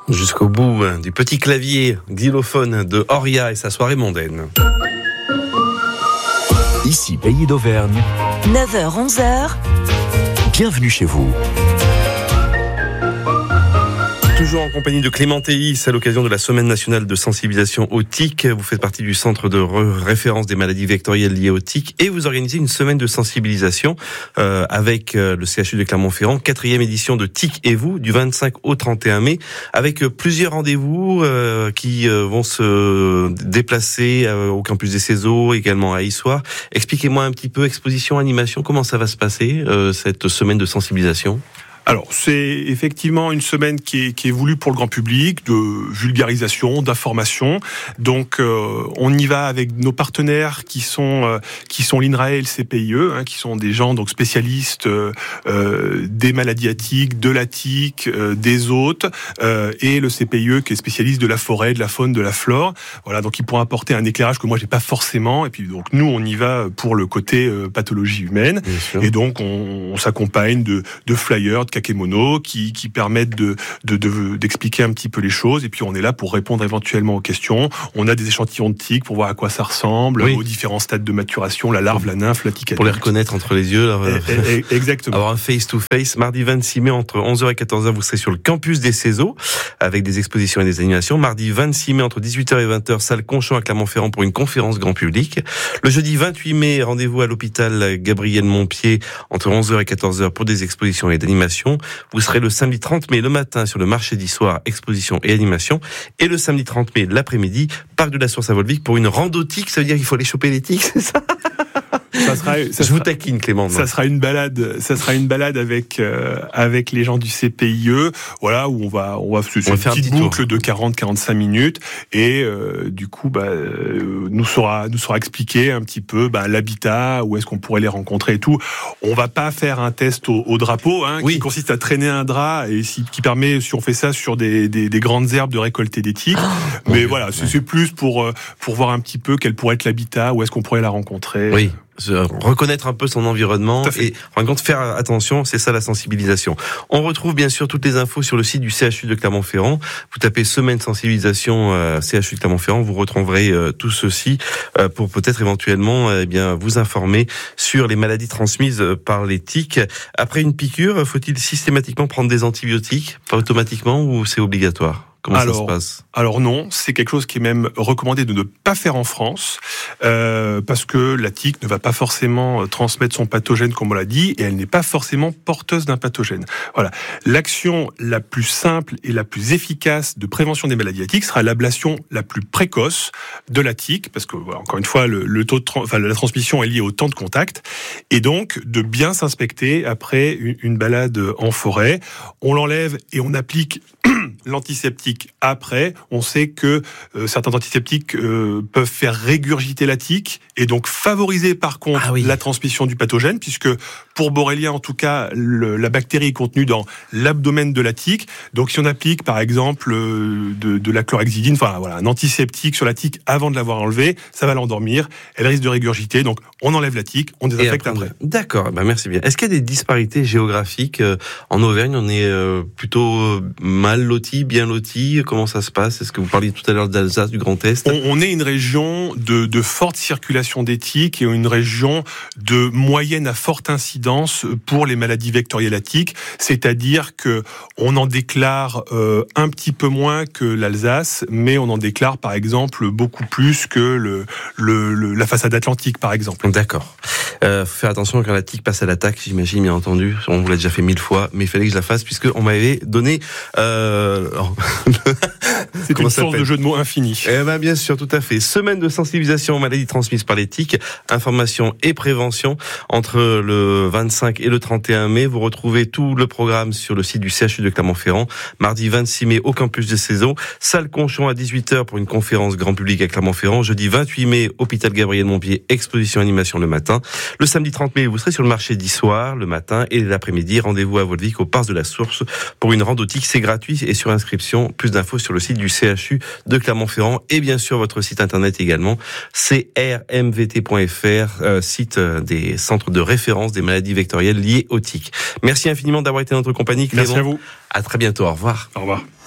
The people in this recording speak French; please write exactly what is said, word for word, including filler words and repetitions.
Jusqu'au bout hein, du petit clavier xylophone de Horia et sa soirée mondaine. Ici Pays d'Auvergne. neuf heures onze heures. Bienvenue chez vous. Toujours en compagnie de Clément Théis à l'occasion de la Semaine nationale de sensibilisation aux tiques. Vous faites partie du centre de référence des maladies vectorielles liées aux tiques et vous organisez une semaine de sensibilisation euh, avec euh, le C H U de Clermont-Ferrand, quatrième édition de Tiques et vous, du vingt-cinq au trente et un mai, avec euh, plusieurs rendez-vous euh, qui euh, vont se déplacer euh, au campus des Cézaux, également à Issoire. Expliquez-moi un petit peu, exposition, animation, comment ça va se passer euh, cette semaine de sensibilisation ? Alors, c'est effectivement une semaine qui est, qui est voulue pour le grand public, de vulgarisation, d'information. Donc, euh, on y va avec nos partenaires qui sont euh, qui sont l'I N R A E et le C P I E, hein, qui sont des gens donc spécialistes euh, euh, des maladies à tiques, de la tique, euh, des hôtes, euh, et le C P I E qui est spécialiste de la forêt, de la faune, de la flore. Voilà, donc ils pourront apporter un éclairage que moi j'ai pas forcément. Et puis donc nous, on y va pour le côté euh, pathologie humaine. Et donc on, on s'accompagne de, de flyers, de kakémono qui, qui permettent de, de, de, d'expliquer un petit peu les choses. Et puis on est là pour répondre éventuellement aux questions. On a des échantillons de tiques pour voir à quoi ça ressemble, oui. aux différents stades de maturation, la larve, la nymphe, la tique adulte. Pour les reconnaître entre les yeux. Là, et, et, exactement. Avoir un face-to-face. Mardi vingt-six mai, entre onze heures et quatorze heures, vous serez sur le campus des Cézaux avec des expositions et des animations. Mardi vingt-six mai, entre dix-huit heures et vingt heures, salle Conchon à Clermont-Ferrand pour une conférence grand public. Le jeudi vingt-huit mai, rendez-vous à l'hôpital Gabriel Montpied entre onze heures et quatorze heures pour des expositions et d'animations. Vous serez le samedi trente mai le matin sur le marché d'Issoire, exposition et animation. Et le samedi trente mai l'après-midi, parc de la Source à Volvic pour une rando tique. Ça veut dire qu'il faut aller choper les tiques, c'est ça? Ça sera, ça Je vous sera, taquine, Clément. Ça sera une balade, ça sera une balade avec euh, avec les gens du C P I E, voilà où on va on va se faire une petite boucle tour. de quarante à quarante-cinq minutes et euh, du coup bah euh, nous sera nous sera expliqué un petit peu bah, l'habitat, où est-ce qu'on pourrait les rencontrer et tout. On va pas faire un test au, au drapeau, hein, oui. qui consiste à traîner un drap et si, qui permet, si on fait ça sur des des, des grandes herbes, de récolter des tiques. Oh, mais voilà, c'est, c'est plus pour pour voir un petit peu quel pourrait être l'habitat, où est-ce qu'on pourrait la rencontrer. Oui. Reconnaître un peu son environnement et en compte faire attention, c'est ça la sensibilisation. On retrouve bien sûr toutes les infos sur le site du C H U de Clermont-Ferrand. Vous tapez semaine sensibilisation euh, C H U de Clermont-Ferrand, vous retrouverez euh, tout ceci euh, pour peut-être éventuellement euh, eh bien vous informer sur les maladies transmises par les tiques. Après une piqûre, faut-il systématiquement prendre des antibiotiques, pas automatiquement, ou c'est obligatoire ? Comment alors, ça se passe ? Alors non, c'est quelque chose qui est même recommandé de ne pas faire en France, euh, parce que la tique ne va pas forcément transmettre son pathogène comme on l'a dit, et elle n'est pas forcément porteuse d'un pathogène. Voilà. L'action la plus simple et la plus efficace de prévention des maladies à tiques sera l'ablation la plus précoce de la tique, parce que voilà, encore une fois, le, le taux de, tra- enfin, la transmission est liée au temps de contact, et donc de bien s'inspecter après une, une balade en forêt. On l'enlève et on applique l'antiseptique après. On sait que euh, certains antiseptiques euh, peuvent faire régurgiter la tique et donc favoriser par contre ah oui. la transmission du pathogène, puisque pour Borrelia en tout cas le, la bactérie est contenue dans l'abdomen de la tique. Donc si on applique par exemple euh, de, de la chlorhexidine, enfin voilà, un antiseptique sur la tique avant de l'avoir enlevée, ça va l'endormir, elle risque de régurgiter, donc on enlève la tique, on désinfecte après, après. D'accord, bah merci bien. Est-ce qu'il y a des disparités géographiques euh, en Auvergne? On est euh, plutôt mal loti, bien loti. Comment ça se passe? Est-ce que vous parliez tout à l'heure d'Alsace, du Grand Est? On, on est une région de, de forte circulation des tiques et une région de moyenne à forte incidence pour les maladies vectorielles à tiques, c'est-à-dire que on en déclare euh, un petit peu moins que l'Alsace, mais on en déclare par exemple beaucoup plus que le, le, le la façade atlantique par exemple. D'accord. Euh, faut faire attention quand la tique passe à l'attaque, j'imagine, bien entendu. On vous l'a déjà fait mille fois, mais il fallait que je la fasse puisque on m'avait donné. Euh... C'est une source de jeu de mots infini. Eh ben bien sûr, tout à fait. Semaine de sensibilisation aux maladies transmises par les tiques, information et prévention entre le vingt-cinq et le trente et un mai. Vous retrouvez tout le programme sur le site du C H U de Clermont-Ferrand. Mardi vingt-six mai au campus de Cézaux, salle Conchon à dix-huit heures pour une conférence grand public à Clermont-Ferrand. Jeudi vingt-huit mai, hôpital Gabriel Montpied, exposition animation le matin. Le samedi trente mai, vous serez sur le marché d'Issoire le matin et l'après-midi. Rendez-vous à Volvic au Parc de la Source pour une rando tique. C'est gratuit et sur inscription. Plus d'infos sur le site du C H U de Clermont-Ferrand et bien sûr votre site internet également, c r m v t point f r, euh, site des centres de référence des maladies vectorielles liées aux tiques. Merci infiniment d'avoir été dans notre compagnie, Clément. Merci à vous. À très bientôt. Au revoir. Au revoir.